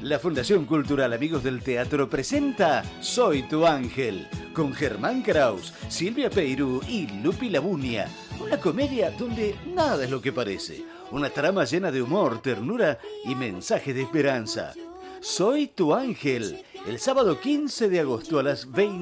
La Fundación Cultural Amigos del Teatro presenta Soy tu Ángel, con Germán Kraus, Silvia Peirú y Lupi Labunia. Una comedia donde nada es lo que parece. Una trama llena de humor, ternura y mensajes de esperanza. Soy tu Ángel, el sábado 15 de agosto a las 20.